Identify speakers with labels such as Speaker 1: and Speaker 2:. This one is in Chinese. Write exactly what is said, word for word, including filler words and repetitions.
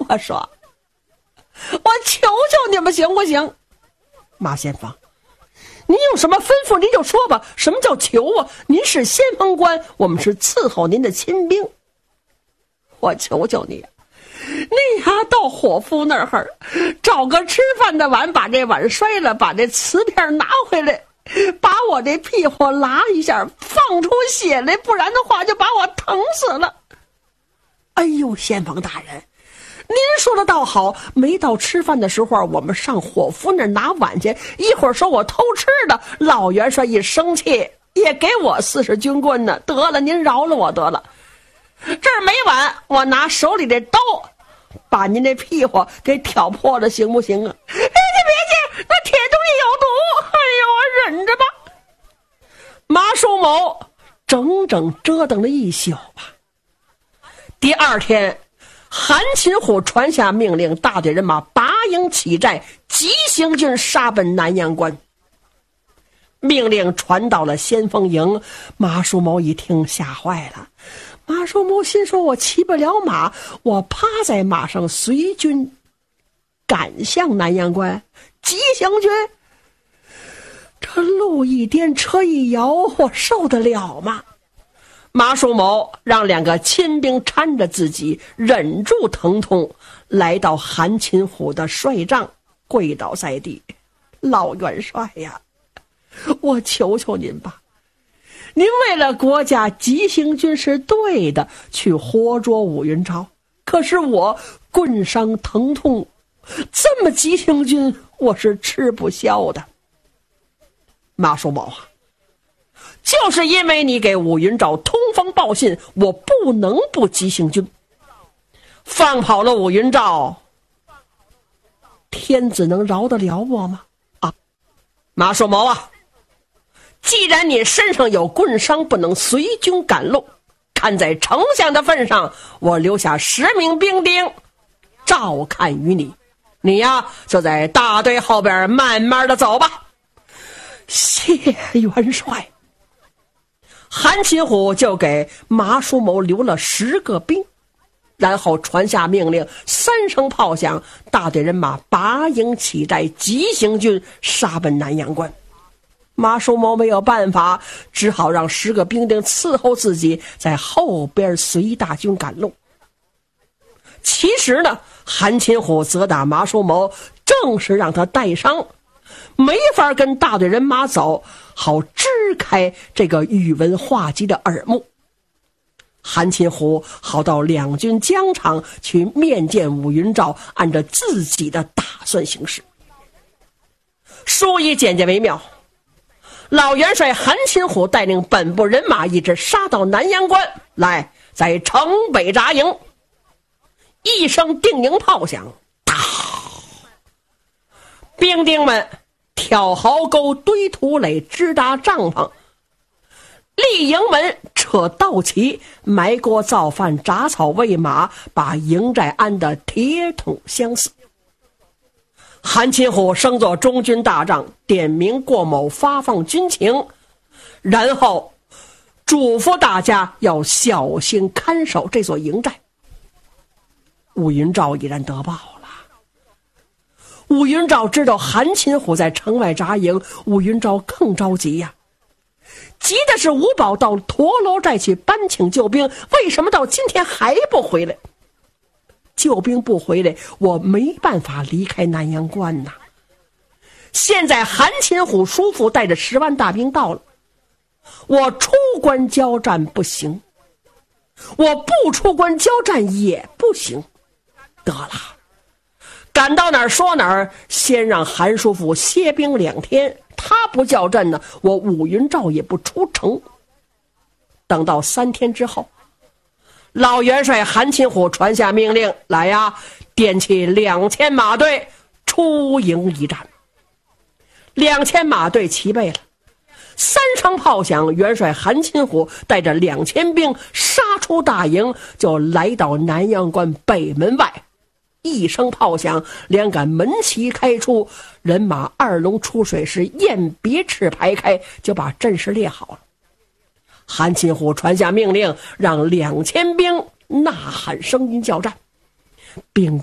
Speaker 1: 我说，我求求你们行不行？马先锋，您有什么吩咐您就说吧。什么叫求啊？您是先锋官，我们是伺候您的亲兵。我求求你，你呀到伙夫那儿找个吃饭的碗，把这碗摔了，把这瓷片拿回来，把我这屁股拉一下，放出血来，不然的话就把我疼死了。哎呦，先锋大人，您说的倒好，没到吃饭的时候，我们上伙夫那儿拿碗去，一会儿说我偷吃的，老元帅一生气也给我四十军棍呢。得了，您饶了我得了。这儿没碗，我拿手里这刀把您这屁股给挑破了，行不行啊？别去别去，那铁东西有毒。哎呦，我忍着吧。马叔谋整整折腾了一宿吧。第二天，韩擒虎传下命令，大队人马拔营起寨，急行军杀奔南阳关。命令传到了先锋营，马叔谋一听吓坏了。马叔谋心说，我骑不了马，我趴在马上随军赶向南阳关，急行军，这路一颠车一摇，我受得了吗？马叔谋让两个亲兵搀着自己，忍住疼痛，来到韩擒虎的帅帐，跪倒在地。老元帅呀，我求求您吧，您为了国家急行军是对的，去活捉武云昭，可是我棍伤疼痛，这么急行军我是吃不消的。马叔谋啊，就是因为你给武云昭通风报信，我不能不急行军。放跑了武云昭，天子能饶得了我吗？啊，马叔谋啊，既然你身上有棍伤，不能随军赶路，看在丞相的份上，我留下十名兵丁照看于你，你呀就在大队后边慢慢的走吧。谢元帅。韩擒虎就给马叔谋留了十个兵，然后传下命令，三声炮响，大队人马拔营起寨，急行军杀奔南阳关。马叔谋没有办法，只好让十个兵丁伺候自己，在后边随大军赶路。其实呢，韩擒虎责打马叔谋，正是让他带伤，没法跟大队人马走，好支开这个宇文化及的耳目。韩擒虎好到两军疆场去面见武云昭，按照自己的打算行事。书以简介为妙，老元帅韩擒虎带领本部人马一直杀到南阳关来，在城北扎营。一声定营炮响，兵丁们挑壕沟、堆土垒、支搭帐篷，立营门、扯道旗、埋锅造饭、铡草喂马，把营寨安得铁桶相似。韩擒虎升作中军大帐，点名过某，发放军情，然后嘱咐大家要小心看守这座营寨。武云昭已然得报了。武云昭知道韩擒虎在城外扎营，武云昭更着急呀、啊，急的是吴宝到陀螺寨去搬请救兵，为什么到今天还不回来？救兵不回来，我没办法离开南阳关呐。现在韩擒虎叔父带着十万大兵到了，我出关交战不行，我不出关交战也不行。得了，赶到哪儿说哪儿，先让韩叔父歇兵两天，他不叫阵呢，我武云昭也不出城。等到三天之后，老元帅韩擒虎传下命令来呀，点起两千马队出营一战。两千马队齐备了，三声炮响，元帅韩擒虎带着两千兵杀出大营，就来到南阳关北门外。一声炮响，两杆门旗开出，人马二龙出水时，雁别翅排开，就把阵势列好了。韩擒虎传下命令，让两千兵呐喊声音叫战，兵